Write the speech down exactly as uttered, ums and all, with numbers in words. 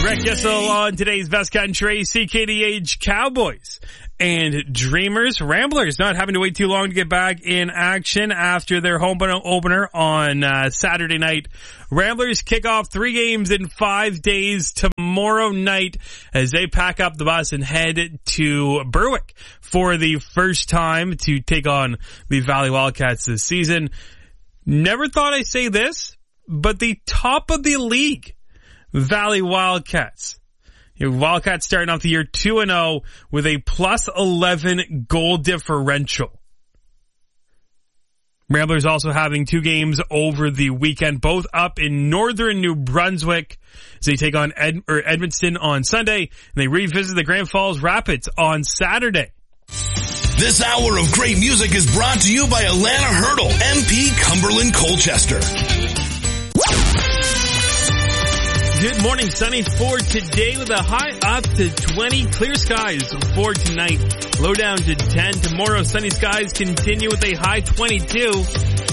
Greg Kissel on today's Best Country, C K D H Cowboys and Dreamers. Ramblers not having to wait too long to get back in action after their home opener on uh, Saturday night. Ramblers kick off three games in five days tomorrow night as they pack up the bus and head to Berwick for the first time to take on the Valley Wildcats this season. Never thought I'd say this, but the top of the league, Valley Wildcats. Your Wildcats starting off the year two and oh with a plus eleven goal differential. Ramblers also having two games over the weekend, both up in northern New Brunswick as they take on Ed, or Edmonton on Sunday, and they revisit the Grand Falls Rapids on Saturday. This hour of great music is brought to you by Alana Hurdle, M P Cumberland Colchester. Good morning, sunny for today with a high up to twenty. Clear skies for tonight. Low down to ten. Tomorrow, sunny skies continue with a high twenty-two.